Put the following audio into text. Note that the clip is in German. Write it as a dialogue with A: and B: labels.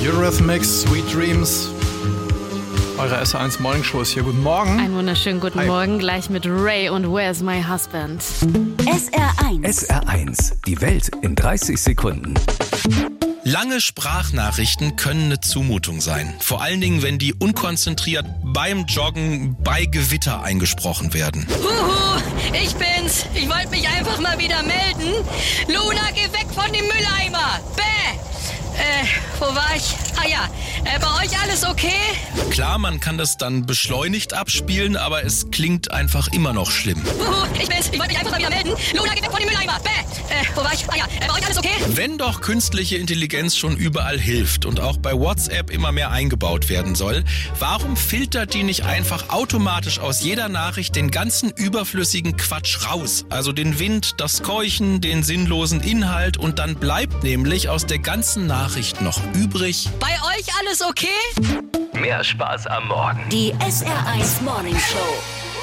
A: Eurythmics, Sweet Dreams. Eure SR1 Morning Show ist hier. Guten Morgen.
B: Einen wunderschönen guten Morgen, gleich mit Ray und Where's My Husband?
C: SR1.
D: SR1, die Welt in 30 Sekunden.
E: Lange Sprachnachrichten können eine Zumutung sein. Vor allen Dingen, wenn die unkonzentriert beim Joggen bei Gewitter eingesprochen werden.
F: Huhu, ich bin's. Ich wollte mich einfach mal wieder melden. Luna, geh weg von dem Mülleimer. Bäh. Wo war ich? Ah ja, bei euch alles okay?
E: Klar, man kann das dann beschleunigt abspielen, aber es klingt einfach immer noch schlimm.
F: Huhu, ich bin's. Ich wollte mich einfach mal wieder melden. Luna, geh weg von dem Mülleimer. Bäh. Wo war ich? Ah ja, bei euch alles okay?
E: Wenn doch künstliche Intelligenz schon überall hilft und auch bei WhatsApp immer mehr eingebaut werden soll, warum filtert die nicht einfach automatisch aus jeder Nachricht den ganzen überflüssigen Quatsch raus? Also den Wind, das Keuchen, den sinnlosen Inhalt, und dann bleibt nämlich aus der ganzen Nachricht noch übrig:
F: Bei euch alles okay?
D: Mehr Spaß am Morgen.
C: Die SR1 Morning Show.